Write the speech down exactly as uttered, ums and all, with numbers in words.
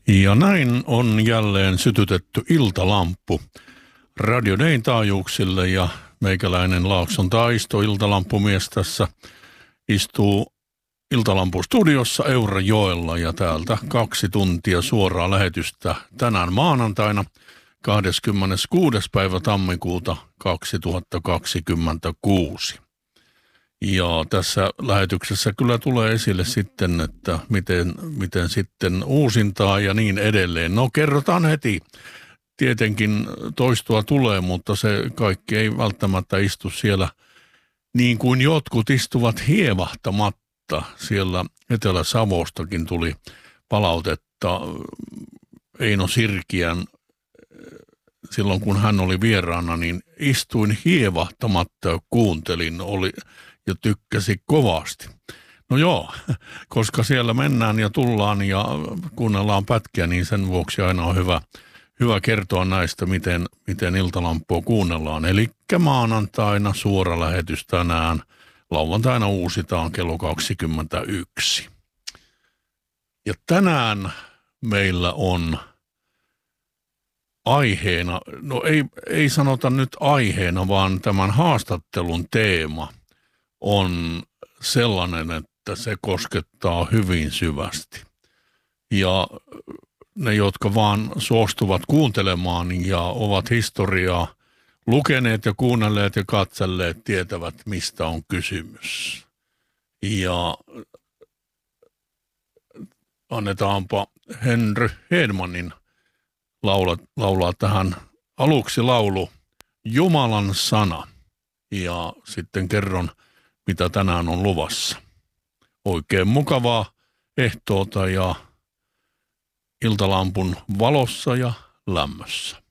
Ja näin on jälleen sytytetty iltalamppu Radio Dayn taajuuksille ja meikäläinen Laakson taisto iltalampumies tässä istuu Iltalampun studiossa Eurajoella ja täältä kaksi tuntia suoraa lähetystä tänään maanantaina kahdeskymmeneskuudes päivä tammikuuta kaksituhattakaksikymmentäkuusi. Ja tässä lähetyksessä kyllä tulee esille sitten, että miten, miten sitten uusintaa ja niin edelleen. No kerrotaan heti. Tietenkin toistoa tulee, mutta se kaikki ei välttämättä istu siellä niin kuin jotkut istuvat hievahtamatta. Siellä Etelä-Savostakin tuli palautetta Eino Sirkiän silloin, kun hän oli vieraana, niin istuin hievahtamatta ja kuuntelin oli, ja tykkäsi kovasti. No joo, koska siellä mennään ja tullaan ja kuunnellaan pätkiä, niin sen vuoksi aina on hyvä, hyvä kertoa näistä, miten, miten iltalampua kuunnellaan. Eli maanantaina suora lähetys tänään, lauantaina uusitaan kello kaksikymmentäyksi. Ja tänään meillä on aiheena, no ei, ei sanota nyt aiheena, vaan tämän haastattelun teema on sellainen, että se koskettaa hyvin syvästi. Ja ne, jotka vaan suostuvat kuuntelemaan ja ovat historiaa lukeneet ja kuunnelleet ja katselleet, tietävät, mistä on kysymys. Ja annetaanpa Henry Hedmanin laulaa, laulaa tähän aluksi laulu Jumalan sana. Ja sitten kerron, mitä tänään on luvassa. Oikein mukavaa ehtoota ja iltalampun valossa ja lämmössä.